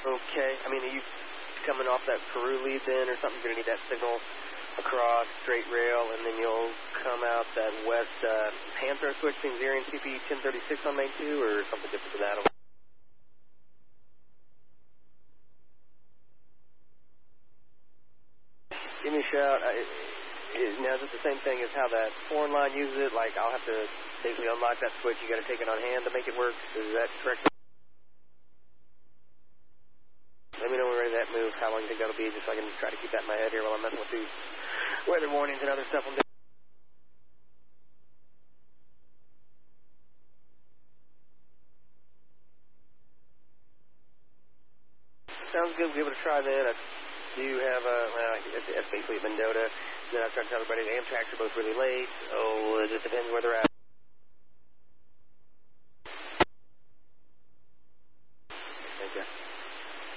Okay. I mean, are you coming off that Peru lead then or something? You're going to need that signal across straight rail, and then you'll come out that west Panther switch between Xeri and CP 1036 on main 2, or something different to that? Give me a shout. Now, is it the same thing as how that foreign line uses it? Like, I'll have to basically unlock that switch. You got to take it on hand to make it work. Is that correct? Let me know when we're ready to that move, how long you think that'll be, just so I can try to keep that in my head here while I'm messing with these weather warnings and other stuff. Sounds good. We'll be able to try that. I do have that's basically Mendota. Then I try to tell everybody the Amtrak's are both really late. Oh, it just depends where they're at. Thank you.